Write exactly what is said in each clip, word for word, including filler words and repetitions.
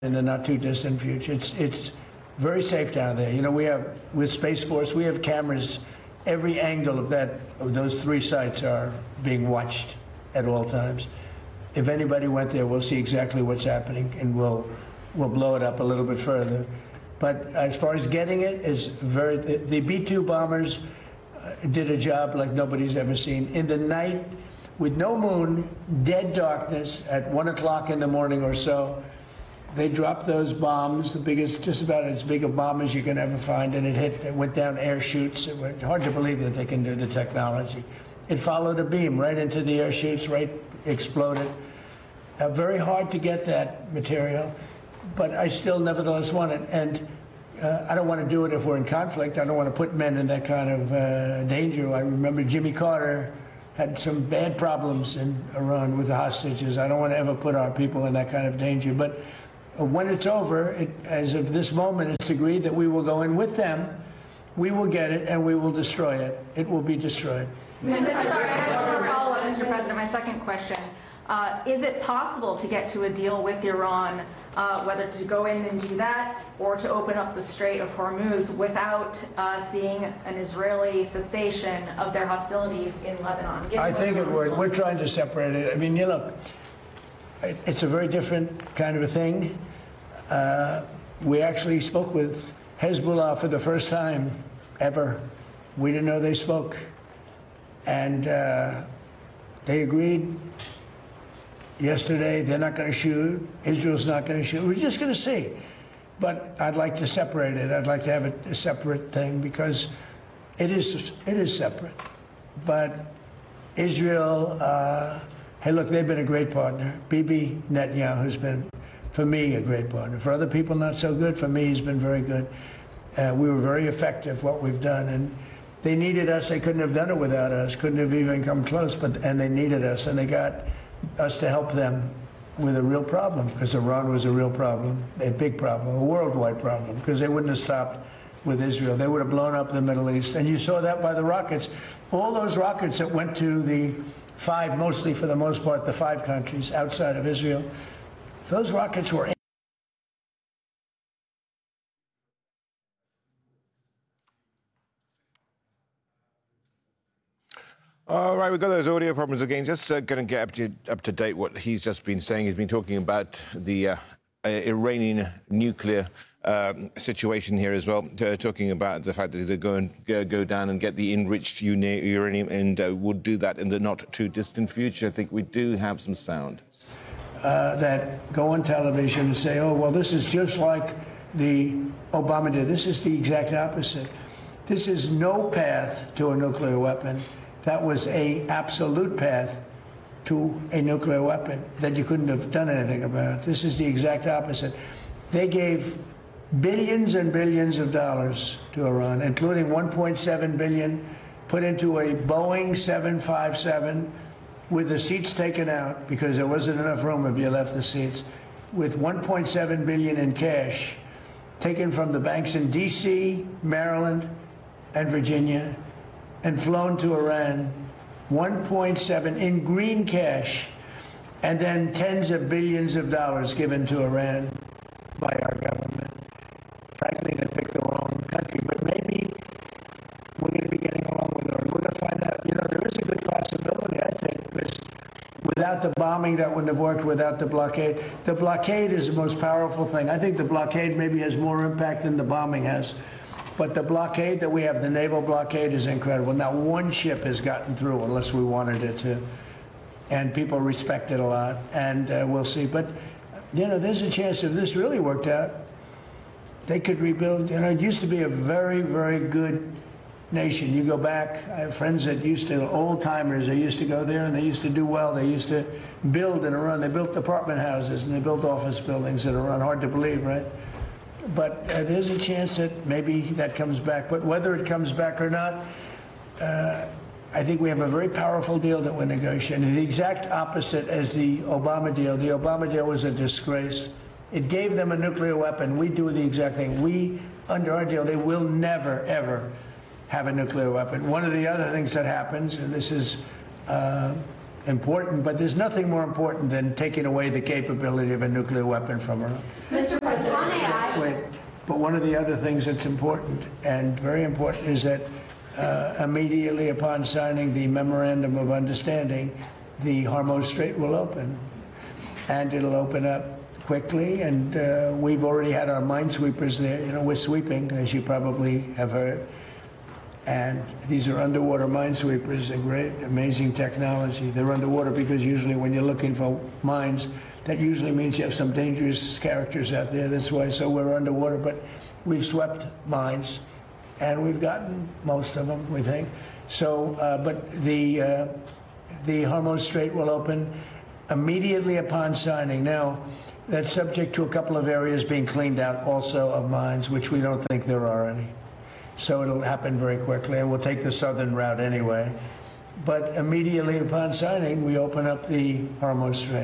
in the not too distant future. It's it's very safe down there. You know, we have with Space Force, we have cameras. Every angle of that of those three sites are being watched at all times. If anybody went there, we'll see exactly what's happening, and we'll we'll blow it up a little bit further. But as far as getting it, is very the, the B two bombers uh, did a job like nobody's ever seen. In the night, with no moon, dead darkness, at one o'clock in the morning or so, they dropped those bombs, the biggest, just about as big a bomb as you can ever find, and it hit, it went down air chutes. It was hard to believe that they can do the technology. It followed a beam right into the air chutes, right, exploded. Uh, very hard to get that material, but I still nevertheless want it. And uh, I don't want to do it if we're in conflict. I don't want to put men in that kind of uh, danger. I remember Jimmy Carter had some bad problems in Iran with the hostages. I don't want to ever put our people in that kind of danger. But when it's over, it, as of this moment, it's agreed that we will go in with them, we will get it, and we will destroy it. It will be destroyed. Sorry, I have a follow-up, Mister President. My second question. Uh, is it possible to get to a deal with Iran, uh, whether to go in and do that or to open up the Strait of Hormuz without uh, seeing an Israeli cessation of their hostilities in Lebanon? I think it would. We're trying to separate it. I mean, you look, it's a very different kind of a thing. Uh, we actually spoke with Hezbollah for the first time ever. We didn't know they spoke. And uh, they agreed yesterday they're not going to shoot. Israel's not going to shoot. We're just going to see. But I'd like to separate it. I'd like to have it a separate thing because it is, it is separate. But Israel... Uh, Hey, look, they've been a great partner. Bibi Netanyahu has been, for me, a great partner. For other people, not so good. For me, he's been very good. Uh, we were very effective, what we've done. And they needed us. They couldn't have done it without us. Couldn't have even come close. But And they needed us. And they got us to help them with a real problem, because Iran was a real problem, a big problem, a worldwide problem, because they wouldn't have stopped with Israel. They would have blown up the Middle East. And you saw that by the rockets. All those rockets that went to the five, mostly for the most part, the five countries outside of Israel, those rockets were... All right, we've got those audio problems again. Just uh, going to get up to, up to date what he's just been saying. He's been talking about the uh, uh, Iranian nuclear Um, situation here as well, uh, talking about the fact that they go and uh, go down and get the enriched uranium and uh, would do that in the not too distant future. I think we do have some sound. Uh, that go on television and say, oh, well, this is just like the Obama did. This is the exact opposite. This is no path to a nuclear weapon. That was a absolute path to a nuclear weapon that you couldn't have done anything about. This is the exact opposite. They gave billions and billions of dollars to Iran, including one point seven billion put into a Boeing seven fifty-seven with the seats taken out because there wasn't enough room if you left the seats, with one point seven billion in cash taken from the banks in D C, Maryland, and Virginia, and flown to Iran, one point seven in green cash, and then tens of billions of dollars given to Iran by our government. Frankly, they picked the wrong country, but maybe we're going to be getting along with her. We're going to find out. You know, there is a good possibility, I think, because without the bombing, that wouldn't have worked, without the blockade. The blockade is the most powerful thing. I think the blockade maybe has more impact than the bombing has. But the blockade that we have, the naval blockade, is incredible. Now, one ship has gotten through, unless we wanted it to, and people respect it a lot, and uh, we'll see. But, you know, there's a chance if this really worked out, they could rebuild. You know, it used to be a very, very good nation. You go back, I have friends that used to, old timers, they used to go there and they used to do well. They used to build in Iran. They built apartment houses and they built office buildings in Iran. Hard to believe, right? But uh, there's a chance that maybe that comes back. But whether it comes back or not, uh, I think we have a very powerful deal that we're negotiating. The exact opposite as the Obama deal. The Obama deal was a disgrace. It gave them a nuclear weapon. We do the exact thing. We, under our deal, they will never, ever have a nuclear weapon. One of the other things that happens, and this is uh, important, but there's nothing more important than taking away the capability of a nuclear weapon from Iran. Mister Wait, but one of the other things that's important and very important is that uh, immediately upon signing the memorandum of understanding, the Hormuz Strait will open, and it'll open up quickly. And uh, we've already had our minesweepers there. You know, we're sweeping, as you probably have heard. And these are underwater minesweepers. They're great, amazing technology. They're underwater because usually when you're looking for mines, that usually means you have some dangerous characters out there. That's why, so we're underwater. But we've swept mines, and we've gotten most of them, we think. So, uh, but the uh, the Hormuz Strait will open immediately upon signing. Now, that's subject to a couple of areas being cleaned out also of mines, which we don't think there are any. So it'll happen very quickly, and we'll take the southern route anyway. But immediately upon signing, we open up the Hormuz Strait.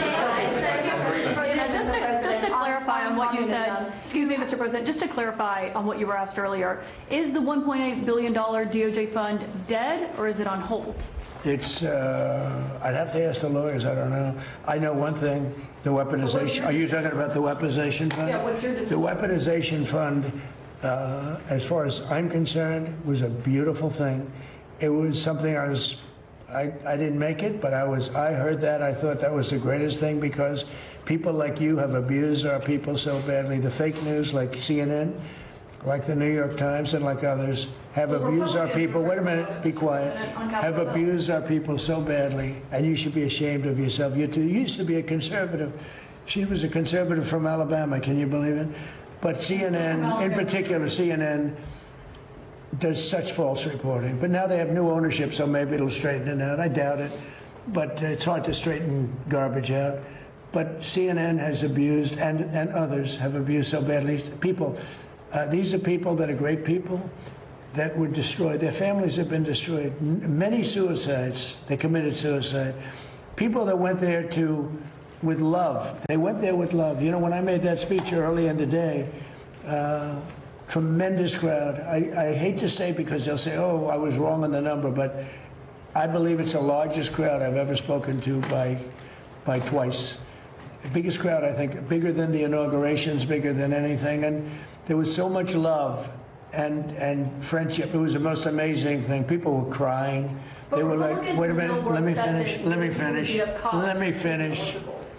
President, just to, just to clarify on what you said, excuse me, Mister President, just to clarify on what you were asked earlier, is the one point eight billion dollars D O J fund dead, or is it on hold? It's, uh, I'd have to ask the lawyers, I don't know. I know one thing, the weaponization, are you talking about the weaponization fund? Yeah, what's your decision? The weaponization fund, uh, as far as I'm concerned, was a beautiful thing. It was something I was, I, I didn't make it, but I was, I heard that, I thought that was the greatest thing because people like you have abused our people so badly. The fake news like C N N, like the New York Times and like others, have abused our people. Wait a minute, be quiet. Have abused our people so badly, and you should be ashamed of yourself. You two you used to be a conservative. She was a conservative from Alabama, can you believe it? But C N N, in particular, C N N does such false reporting. But now they have new ownership, so maybe it'll straighten it out. I doubt it, but it's hard to straighten garbage out. But C N N has abused, and, and others have abused so badly. People, uh, these are people that are great people that were destroyed. Their families have been destroyed. N- many suicides, they committed suicide. People that went there to, with love. They went there with love. You know, when I made that speech early in the day, uh, tremendous crowd. I, I hate to say because they'll say, oh, I was wrong on the number, but I believe it's the largest crowd I've ever spoken to by, by twice. The biggest crowd, I think, bigger than the inaugurations, bigger than anything. And there was so much love and and friendship. It was the most amazing thing. People were crying. They were like, wait a minute, let me finish, let me finish, let me finish.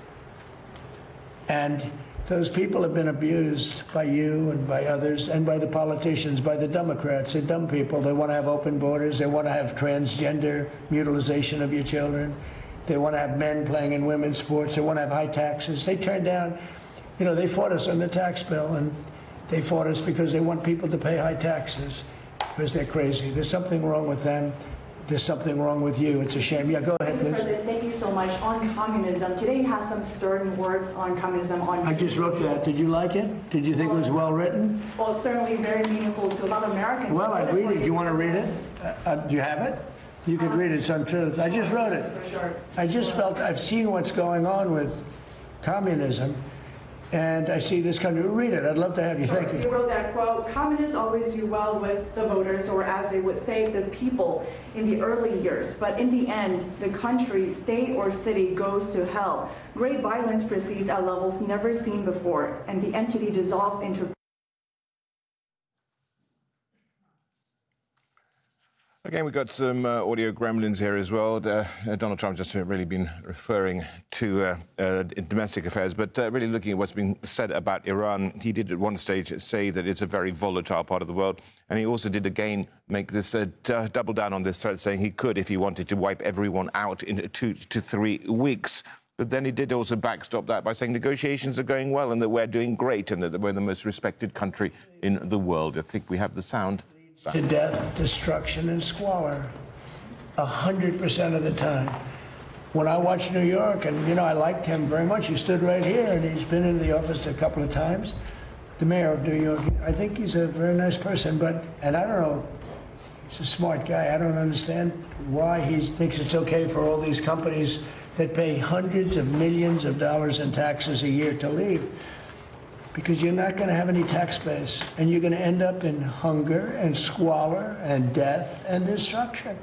And those people have been abused by you and by others and by the politicians, by the Democrats. They're dumb people. They want to have open borders. They want to have transgender mutilization of your children. They want to have men playing in women's sports. They want to have high taxes. They turned down, you know, they fought us on the tax bill, and they fought us because they want people to pay high taxes because they're crazy. There's something wrong with them. There's something wrong with you. It's a shame. Yeah, go ahead, Mister please. President, thank you so much. On communism, today you have some stern words on communism. On I just wrote that. Did you like it? Did you think it was well written? Well, certainly very meaningful to a lot of Americans. Well, I'd read it. Do you want to read it? Uh, uh, do you have it? You could read it. It's on Truth. I just wrote it. For sure. I just felt I've seen what's going on with communism, and I see this country. Read it. I'd love to have you. Thank You you. wrote that quote, communists always do well with the voters, or as they would say, the people in the early years. But in the end, the country, state, or city goes to hell. Great violence proceeds at levels never seen before, and the entity dissolves into Again, we've got some uh, audio gremlins here as well. Uh, uh, Donald Trump just really been referring to uh, uh, domestic affairs, but uh, really looking at what's been said about Iran. He did at one stage say that it's a very volatile part of the world, and he also did again make this uh, d- double down on this, saying he could, if he wanted, to wipe everyone out in two to three weeks. But then he did also backstop that by saying negotiations are going well and that we're doing great and that we're the most respected country in the world. I think we have the sound. To death, destruction, and squalor, a hundred percent of the time. When I watched New York, and you know, I liked him very much. He stood right here, and he's been in the office a couple of times. The mayor of New York. I think he's a very nice person, but and I don't know. He's a smart guy. I don't understand why he thinks it's okay for all these companies that pay hundreds of millions of dollars in taxes a year to leave. Because you're not going to have any tax base, and you're going to end up in hunger and squalor and death and destruction.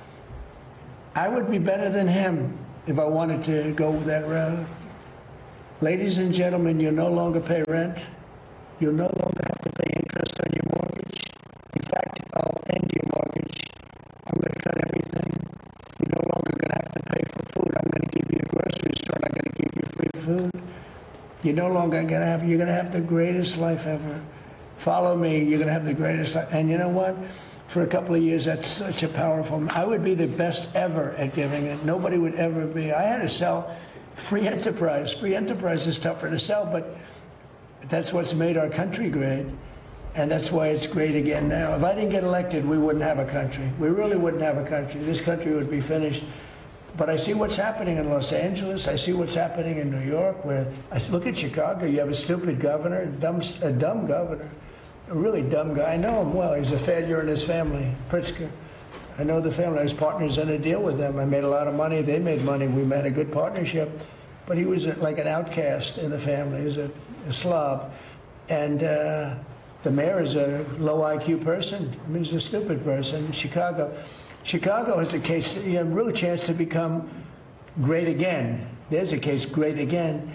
I would be better than him if I wanted to go that route. Ladies and gentlemen, you no longer pay rent. You no longer have to pay interest on your mortgage. In fact, I'll end your mortgage. I'm going to cut everything. You're no longer going to have to pay for food. I'm going to give you a grocery store. I'm going to give you free food. You're no longer going to have, you're going to have the greatest life ever. Follow me, you're going to have the greatest life. And you know what? For a couple of years, that's such a powerful, I would be the best ever at giving it. Nobody would ever be. I had to sell free enterprise. Free enterprise is tougher to sell, but that's what's made our country great. And that's why it's great again now. If I didn't get elected, we wouldn't have a country. We really wouldn't have a country. This country would be finished. But I see what's happening in Los Angeles. I see what's happening in New York, where I look at Chicago. You have a stupid governor, a dumb, a dumb governor, a really dumb guy. I know him well. He's a failure in his family, Pritzker. I know the family. I was partners in a deal with them. I made a lot of money. They made money. We made a good partnership. But he was like an outcast in the family. He was a, a slob. And uh, the mayor is a low I Q person. I mean, he's a stupid person. Chicago. Chicago has a case, you have a real chance to become great again. There's a case, great again.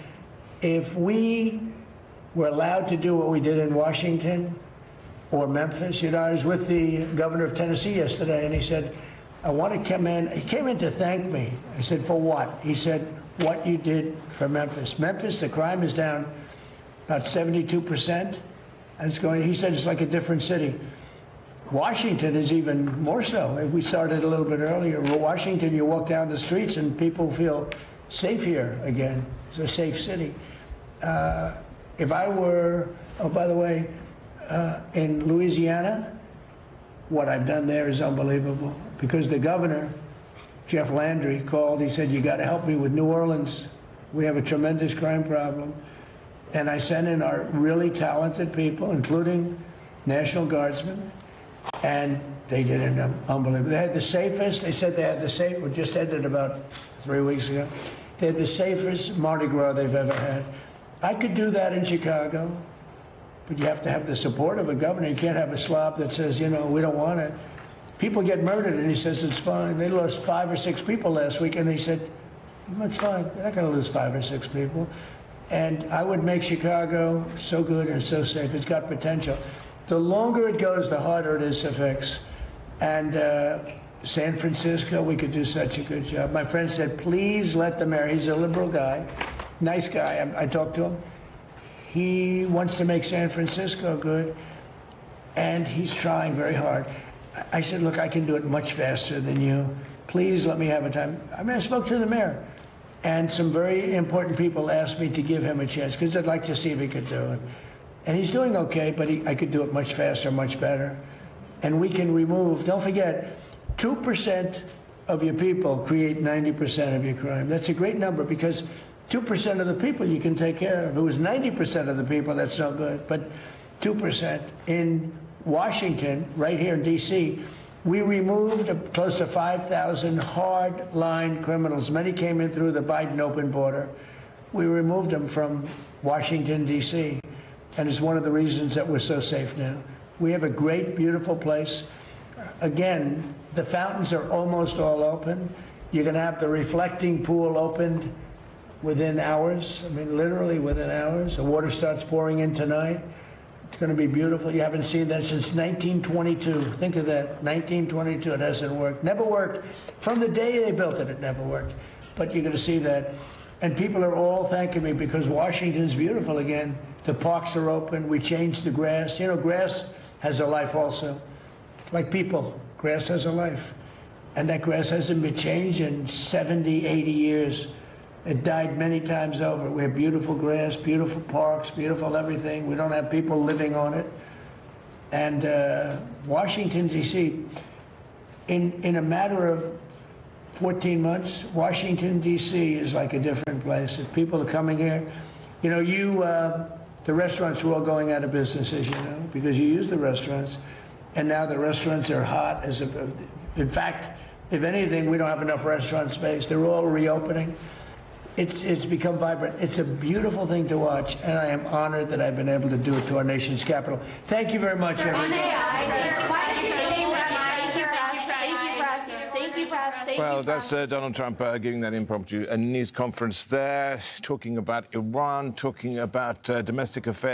If we were allowed to do what we did in Washington or Memphis, you know, I was with the governor of Tennessee yesterday, and he said, I want to come in. He came in to thank me. I said, for what? He said, what you did for Memphis. Memphis, the crime is down about seventy-two percent. And it's going, he said, it's like a different city. Washington is even more so. We started a little bit earlier. Washington, you walk down the streets and people feel safe here again. It's a safe city. Uh, if I were, oh, by the way, uh, in Louisiana, what I've done there is unbelievable. Because the governor, Jeff Landry, called. He said, you got to help me with New Orleans. We have a tremendous crime problem. And I sent in our really talented people, including National Guardsmen. And they did it unbelievable. They had the safest, they said they had the safe, we just ended about three weeks ago. They had the safest Mardi Gras they've ever had. I could do that in Chicago, but you have to have the support of a governor. You can't have a slob that says, you know, we don't want it. People get murdered, and he says it's fine. They lost five or six people last week, and they said, that's fine. They're not going to lose five or six people. And I would make Chicago so good and so safe. It's got potential. The longer it goes, the harder it is to fix. And uh, San Francisco, we could do such a good job. My friend said, please let the mayor, he's a liberal guy, nice guy, I, I talked to him. He wants to make San Francisco good, and he's trying very hard. I said, look, I can do it much faster than you. Please let me have a time. I mean, I spoke to the mayor, and some very important people asked me to give him a chance, because they'd like to see if he could do it. And he's doing okay, but he, I could do it much faster, much better. And we can remove, don't forget, two percent of your people create ninety percent of your crime. That's a great number, because two percent of the people you can take care of. If it was ninety percent of the people, that's no good. But two percent. In Washington, right here in D C, we removed close to five thousand hard-line criminals. Many came in through the Biden open border. We removed them from Washington, D C, and it's one of the reasons that we're so safe now. We have a great, beautiful place. Again, the fountains are almost all open. You're going to have the reflecting pool opened within hours. I mean, literally within hours. The water starts pouring in tonight. It's going to be beautiful. You haven't seen that since nineteen twenty-two. Think of that, nineteen twenty-two. It hasn't worked. Never worked. From the day they built it, it never worked. But you're going to see that. And people are all thanking me, because Washington's beautiful again. The parks are open. We changed the grass. You know, grass has a life also. Like people, grass has a life. And that grass hasn't been changed in seventy, eighty years. It died many times over. We have beautiful grass, beautiful parks, beautiful everything. We don't have people living on it. And uh, Washington, D C, in, in a matter of fourteen months, Washington, D C is like a different place. If people are coming here, you know, you, uh, the restaurants were all going out of business, as you know, because you use the restaurants. And now the restaurants are hot. As a, in fact, if anything, we don't have enough restaurant space. They're all reopening. It's, it's become vibrant. It's a beautiful thing to watch, and I am honored that I've been able to do it to our nation's capital. Thank you very much, everybody. Thank you, Russ. Thank you, Russ. Thank Thank you, Press. Thank Well, you, that's Press. uh, Donald Trump uh, giving that impromptu uh, news conference there, talking about Iran, talking about uh, domestic affairs.